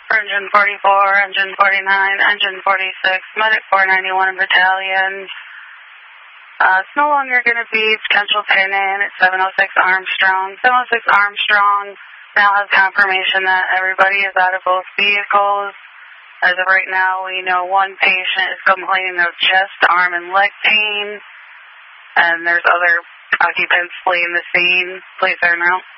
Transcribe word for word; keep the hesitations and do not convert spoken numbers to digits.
For Engine forty-four, Engine forty-nine, Engine forty-six, Medic four ninety-one Battalion. Uh, it's no longer going to be potential pin-in at seven oh six Armstrong. seven oh six Armstrong now has confirmation that everybody is out of both vehicles. As of right now, we know one patient is complaining of chest, arm, and leg pain. And there's other occupants fleeing the scene. Please turn around.